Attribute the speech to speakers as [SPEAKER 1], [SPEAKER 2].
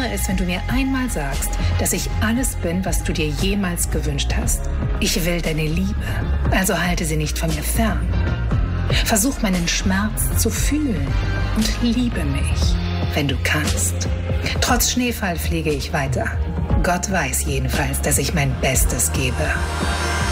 [SPEAKER 1] wäre es, wenn du mir einmal sagst, dass ich alles bin, was du dir jemals gewünscht hast? Ich will deine Liebe, also halte sie nicht von mir fern. Versuch meinen Schmerz zu fühlen und liebe mich, wenn du kannst. Trotz Schneefall fliege ich weiter. Gott weiß jedenfalls, dass ich mein Bestes gebe.